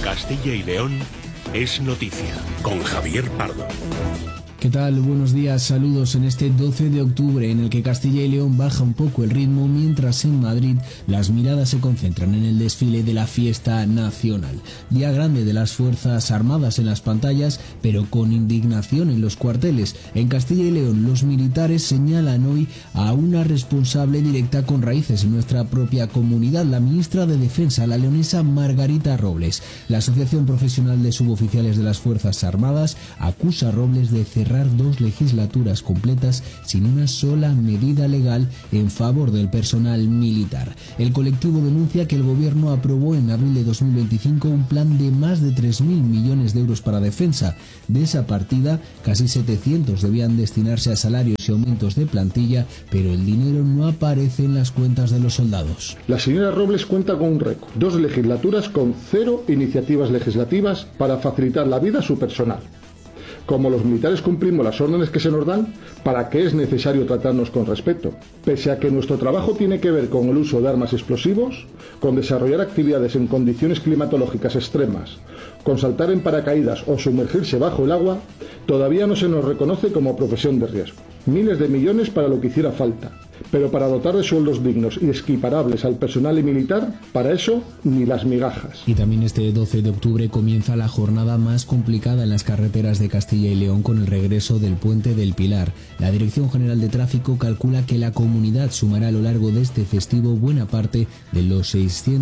Castilla y León es noticia, con Javier Pardo. ¿Qué tal? Buenos días, saludos en este 12 de octubre en el que Castilla y León baja un poco el ritmo, mientras en Madrid las miradas se concentran en el desfile de la fiesta nacional. Día grande de las Fuerzas Armadas en las pantallas, pero con indignación en los cuarteles. En Castilla y León los militares señalan hoy a una responsable directa con raíces en nuestra propia comunidad, la ministra de Defensa, la leonesa Margarita Robles. La Asociación Profesional de Suboficiales de las Fuerzas Armadas acusa a Robles de cerrar 2 legislaturas completas sin una sola medida legal en favor del personal militar. El colectivo denuncia que el gobierno aprobó en abril de 2025 un plan de más de 3.000 millones de euros para defensa. De esa partida, casi 700 debían destinarse a salarios y aumentos de plantilla, pero el dinero no aparece en las cuentas de los soldados. La señora Robles cuenta con un récord: 2 legislaturas con 0 iniciativas legislativas para facilitar la vida a su personal. Como los militares cumplimos las órdenes que se nos dan, ¿para qué es necesario tratarnos con respeto? Pese a que nuestro trabajo tiene que ver con el uso de armas explosivos, con desarrollar actividades en condiciones climatológicas extremas, con saltar en paracaídas o sumergirse bajo el agua, todavía no se nos reconoce como profesión de riesgo. Miles de millones para lo que hiciera falta, pero para dotar de sueldos dignos y equiparables al personal militar, para eso ni las migajas. Y también este 12 de octubre comienza la jornada más complicada en las carreteras de Castilla y León con el regreso del Puente del Pilar. La Dirección General de Tráfico calcula que la comunidad sumará a lo largo de este festivo buena parte de los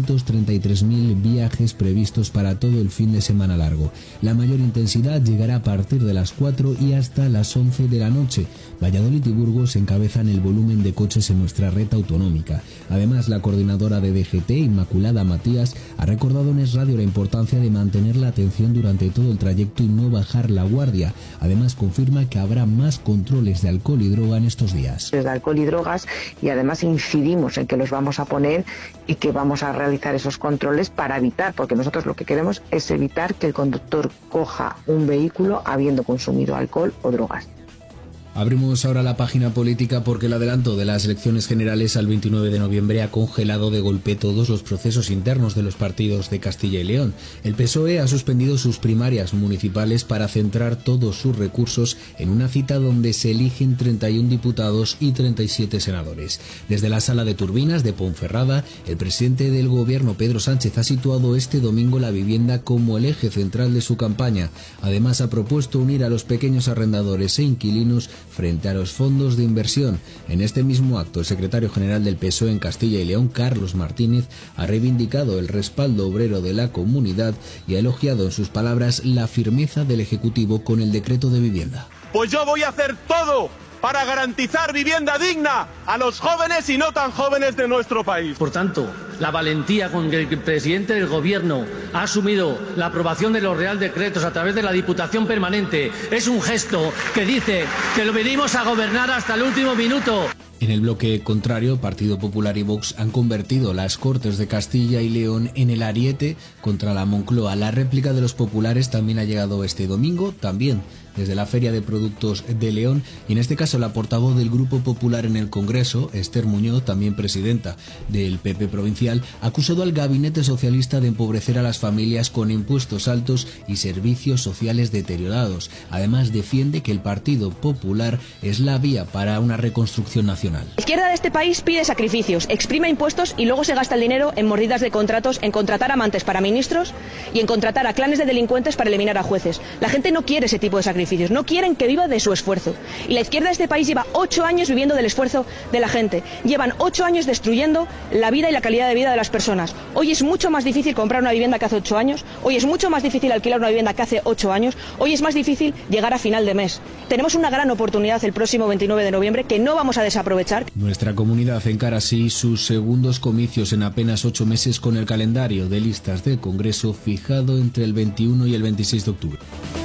633.000 viajes previstos para todo el fin de semana largo. La mayor intensidad llegará a partir de las 4 y hasta las 11 de la noche. Valladolid y Burgos encabezan el volumen de coches en nuestra red autonómica. Además, la coordinadora de DGT, Inmaculada Matías, ha recordado en Es Radio la importancia de mantener la atención durante todo el trayecto y no bajar la guardia. Además, confirma que habrá más controles de alcohol y droga en estos días. De alcohol y drogas, y además incidimos en que los vamos a poner y que vamos a realizar esos controles para evitar, porque nosotros lo que queremos es evitar que el conductor coja un vehículo habiendo consumido alcohol o drogas. Abrimos ahora la página política porque el adelanto de las elecciones generales al 29 de noviembre ha congelado de golpe todos los procesos internos de los partidos de Castilla y León. El PSOE ha suspendido sus primarias municipales para centrar todos sus recursos en una cita donde se eligen 31 diputados y 37 senadores. Desde la sala de turbinas de Ponferrada, el presidente del gobierno, Pedro Sánchez, ha situado este domingo la vivienda como el eje central de su campaña. Además, ha propuesto unir a los pequeños arrendadores e inquilinos frente a los fondos de inversión. En este mismo acto, el secretario general del PSOE en Castilla y León, Carlos Martínez, ha reivindicado el respaldo obrero de la comunidad y ha elogiado en sus palabras la firmeza del Ejecutivo con el decreto de vivienda. Pues yo voy a hacer todo para garantizar vivienda digna a los jóvenes y no tan jóvenes de nuestro país. Por tanto, la valentía con que el presidente del Gobierno ha asumido la aprobación de los Real Decretos a través de la Diputación Permanente es un gesto que dice que lo venimos a gobernar hasta el último minuto. En el bloque contrario, Partido Popular y Vox han convertido las Cortes de Castilla y León en el ariete contra la Moncloa. La réplica de los populares también ha llegado este domingo, también desde la Feria de Productos de León, y en este caso la portavoz del Grupo Popular en el Congreso, Esther Muñoz, también presidenta del PP provincial, ha acusado al gabinete socialista de empobrecer a las familias con impuestos altos y servicios sociales deteriorados. Además, defiende que el Partido Popular es la vía para una reconstrucción nacional. La izquierda de este país pide sacrificios, exprime impuestos y luego se gasta el dinero en mordidas de contratos, en contratar amantes para ministros y en contratar a clanes de delincuentes para eliminar a jueces. La gente no quiere ese tipo de sacrificios. No quieren que viva de su esfuerzo. Y la izquierda de este país lleva 8 años viviendo del esfuerzo de la gente. Llevan 8 años destruyendo la vida y la calidad de vida de las personas. Hoy es mucho más difícil comprar una vivienda que hace 8 años. Hoy es mucho más difícil alquilar una vivienda que hace 8 años. Hoy es más difícil llegar a final de mes. Tenemos una gran oportunidad el próximo 29 de noviembre que no vamos a desaprovechar. Nuestra comunidad encara así sus segundos comicios en apenas 8 meses con el calendario de listas del Congreso fijado entre el 21 y el 26 de octubre.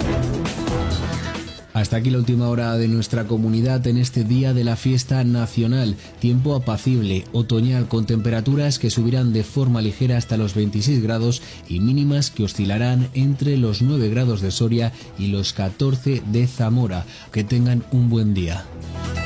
Hasta aquí la última hora de nuestra comunidad en este día de la fiesta nacional. Tiempo apacible, otoñal, con temperaturas que subirán de forma ligera hasta los 26 grados y mínimas que oscilarán entre los 9 grados de Soria y los 14 de Zamora. Que tengan un buen día.